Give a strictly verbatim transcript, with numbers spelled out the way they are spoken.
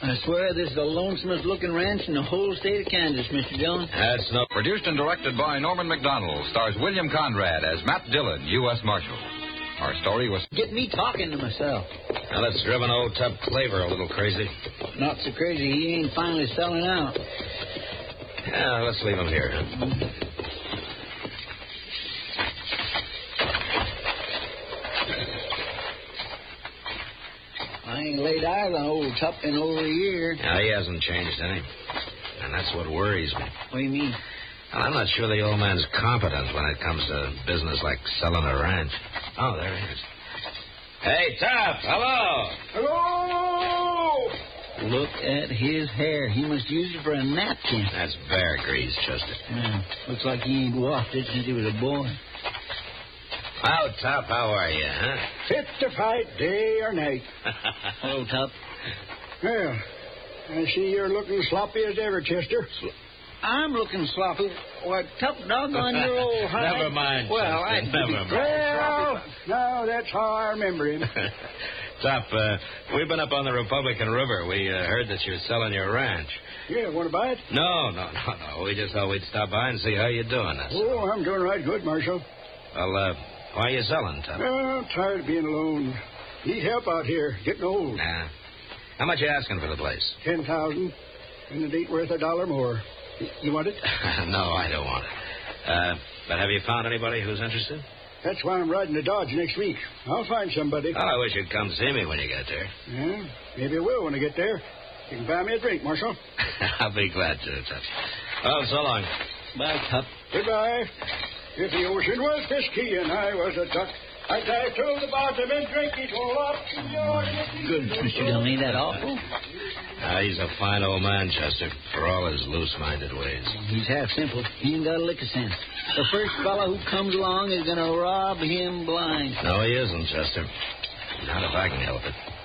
I swear this is the lonesomest-looking ranch in the whole state of Kansas, Mister Dillon. That's no... Produced and directed by Norman McDonald, stars William Conrad as Matt Dillon, U S Marshal. Our story was... Get me talking to myself. Now, that's driven old Tub Claver a little crazy. Not so crazy. He ain't finally selling out. Yeah, let's leave him here, huh? I ain't laid eyes on old Tup in over a year. Yeah, he hasn't changed any. And that's what worries me. What do you mean? Well, I'm not sure the old man's competent when it comes to business like selling a ranch. Oh, there he is. Hey, Tup, hello. Hello! Look at his hair. He must use it for a napkin. That's bear grease, Chester. Yeah, looks like he ain't washed it since he was a boy. Oh, Tup, how are you, huh? Fit to fight day or night. Hello, Tup. Well, I see you're looking sloppy as ever, Chester. I'm looking sloppy. What, Tup, doggone your old hide. Never mind, Well, Chester, I... never mind. Well, no, that's how I remember him. Tup, uh, we've been up on the Republican River. We uh, heard that you're selling your ranch. Yeah, want to buy it? No, no, no, no. We just thought we'd stop by and see how you're doing. That's Oh, I'm doing right good, Marshal. Well, uh, why are you selling, Tup? Well, I'm tired of being alone. Need help out here, getting old. Nah. How much you asking for the place? Ten thousand, and it ain't worth a dollar more. You want it? No, I don't want it. Uh, but have you found anybody who's interested? That's why I'm riding to Dodge next week. I'll find somebody. Well, I wish you'd come see me when you get there. Yeah, maybe I will when I get there. You can buy me a drink, Marshal. I'll be glad to, Tup. Well, so long. Bye, Tup. Goodbye. If the ocean was whiskey and I was a duck, I'd dive to the bottom and drink it all up. Goodness, Mister Dillon, ain't that awful? Uh, he's a fine old man, Chester, for all his loose-minded ways. He's half simple. He ain't got a lick of sense. The first fellow who comes along is going to rob him blind. No, he isn't, Chester. Not if I can help it.